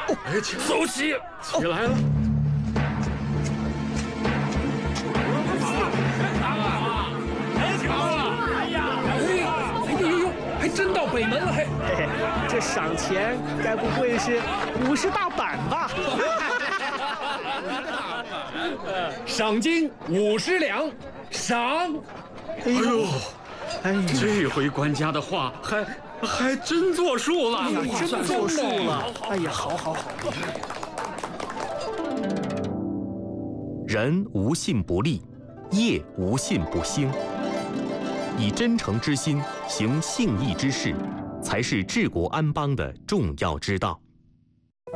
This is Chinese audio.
哎，走起，起来了。还真到北门了，嘿， 这赏钱该不会是50大板吧？ 赏金50两，赏。 哎呦， 这回官家的话还真作数了， 真作数了。哎呀，好。 人无信不立，业无信不兴。以真诚之心行信义之事，才是治国安邦的重要之道。